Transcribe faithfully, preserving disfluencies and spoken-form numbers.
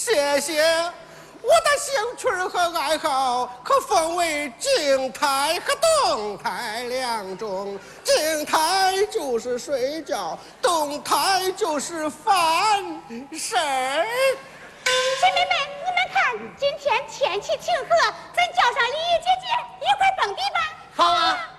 谢谢。我的兴趣和爱好可分为静态和动态两种。静态就是睡觉，动态就是烦事儿。 姐妹们，你们看，今天天气晴和，咱